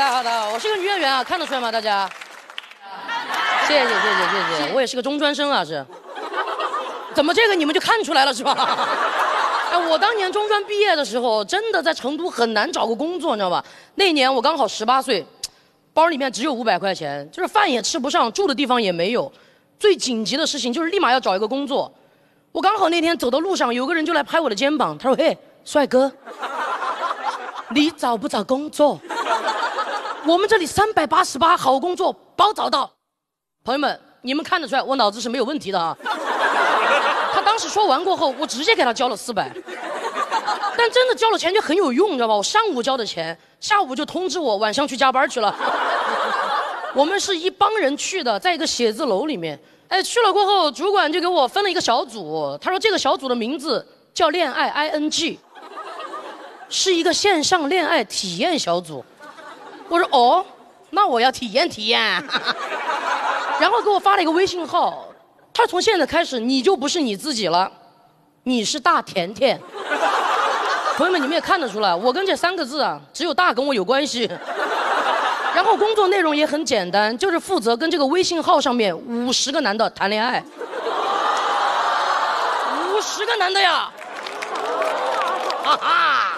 家好，大家好，我是个女演员啊，看得出来吗？大家？谢谢。我也是个中专生啊，是。怎么这个你们就看出来了是吧？哎，我当年中专毕业的时候，真的在成都很难找个工作，你知道吧？那年我刚好18岁，包里面只有500块钱，就是饭也吃不上，住的地方也没有。最紧急的事情就是立马要找一个工作。我刚好那天走到路上，有个人就来拍我的肩膀，他说：“嘿，帅哥，你找不找工作？我们这里388好工作包找到。”朋友们，你们看得出来我脑子是没有问题的啊。他当时说完过后，我直接给他交了400，但真的交了钱就很有用，你知道吧？我上午交的钱，下午就通知我晚上去加班去了。我们是一帮人去的，在一个写字楼里面。哎，去了过后，主管就给我分了一个小组，他说这个小组的名字叫恋爱 ING， 是一个线上恋爱体验小组。我说哦，那我要体验。然后给我发了一个微信号，他说从现在开始你就不是你自己了，你是大甜甜。朋友们，你们也看得出来，我跟这3个字啊，只有大跟我有关系。然后工作内容也很简单，就是负责跟这个微信号上面50个男的谈恋爱。50个男的呀，哈哈。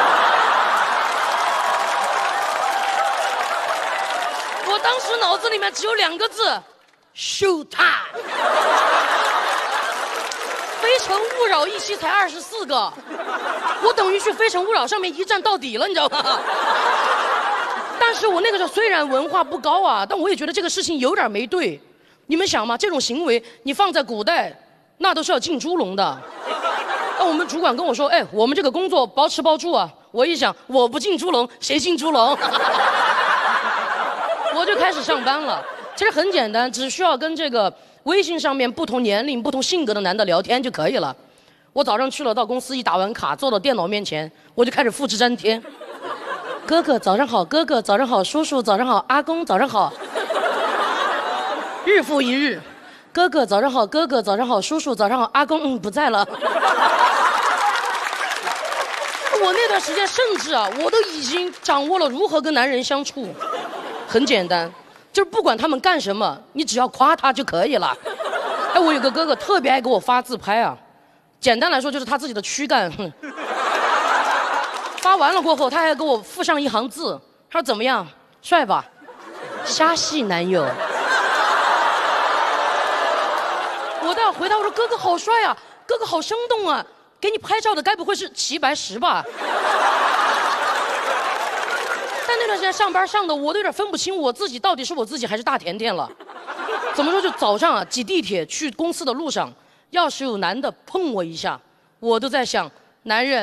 我当时脑子里面只有2个字 ，show time。非诚勿扰一期才24个，我等于去非诚勿扰上面一站到底了，你知道吗？但是我那个时候虽然文化不高啊，但我也觉得这个事情有点没对。你们想嘛，这种行为你放在古代，那都是要进猪笼的。那我们主管跟我说，哎，我们这个工作包吃包住啊。我一想，我不进猪笼，谁进猪笼？我就开始上班了。其实很简单，只需要跟这个微信上面不同年龄、不同性格的男的聊天就可以了。我早上去了，到公司一打完卡，坐到电脑面前，我就开始复制粘贴。哥哥早上好，哥哥早上好，叔叔早上好，阿公早上好。日复一日，哥哥早上好，哥哥早上好，叔叔早上好，阿公不在了。我那段时间甚至啊，我都已经掌握了如何跟男人相处。很简单，就是不管他们干什么，你只要夸他就可以了。哎，我有个哥哥特别爱给我发自拍啊，简单来说就是他自己的躯干。发完了过后，他还给我附上一行字，他说怎么样，帅吧？虾系男友。我倒回答我说哥哥好帅啊，哥哥好生动啊，给你拍照的该不会是齐白石吧？但那段时间上班上的我都有点分不清我自己到底是我自己还是大甜甜了。怎么说，就早上啊挤地铁去公司的路上，要是有男的碰我一下，我都在想，男人